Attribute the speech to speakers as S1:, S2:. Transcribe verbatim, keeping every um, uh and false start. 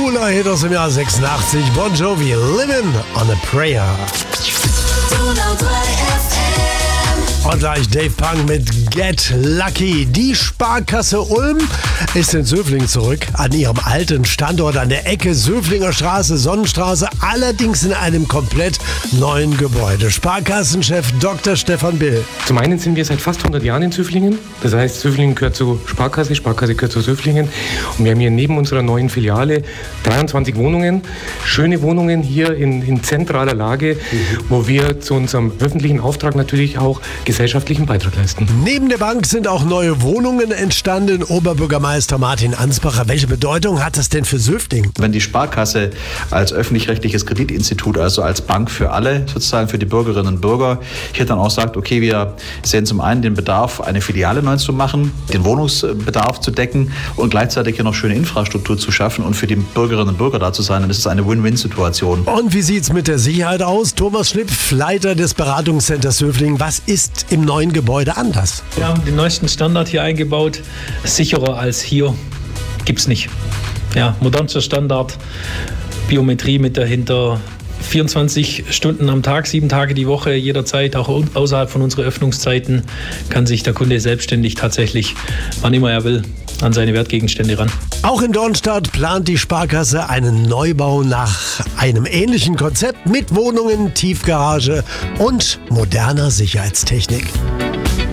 S1: cooler Hit aus dem Jahr sechsundachtzig. Bon Jovi, Living on a Prayer. Und gleich Dave Punk mit Get Lucky. Die Sparkasse Ulm ist in Söflingen zurück, an ihrem alten Standort an der Ecke Söflinger Straße, Sonnenstraße, allerdings in einem komplett neuen Gebäude. Sparkassenchef Doktor Stefan Bill.
S2: Zum einen sind wir seit fast hundert Jahren in Söflingen. Das heißt, Söflingen gehört zu Sparkasse, Sparkasse gehört zu Söflingen. Und wir haben hier neben unserer neuen Filiale dreiundzwanzig Wohnungen. Schöne Wohnungen hier in, in zentraler Lage, mhm. wo wir zu unserem öffentlichen Auftrag natürlich auch gesellschaftlichen Beitrag leisten.
S1: Neben der Bank sind auch neue Wohnungen entstanden. Oberbürgermeister Martin Ansbacher, welche Bedeutung hat das denn für Söflingen?
S3: Wenn die Sparkasse als öffentlich-rechtliches Kreditinstitut, also als Bank für alle, sozusagen für die Bürgerinnen und Bürger, hier dann auch sagt, okay, wir sehen zum einen den Bedarf, eine Filiale neu zu machen, den Wohnungsbedarf zu decken und gleichzeitig hier noch schöne Infrastruktur zu schaffen und für die Bürgerinnen und Bürger da zu sein, dann ist es eine Win-Win-Situation.
S1: Und wie sieht es mit der Sicherheit aus? Thomas Schlipf, Leiter des Beratungscenters Söflingen. Was ist im neuen Gebäude anders?
S4: Wir haben den neuesten Standard hier eingebaut. Sicherer als hier gibt's nicht. Ja, modernster Standard, Biometrie mit dahinter. vierundzwanzig Stunden am Tag, sieben Tage die Woche, jederzeit, auch außerhalb von unseren Öffnungszeiten, kann sich der Kunde selbstständig tatsächlich, wann immer er will, an seine Wertgegenstände ran.
S1: Auch in Dornstadt plant die Sparkasse einen Neubau nach einem ähnlichen Konzept mit Wohnungen, Tiefgarage und moderner Sicherheitstechnik.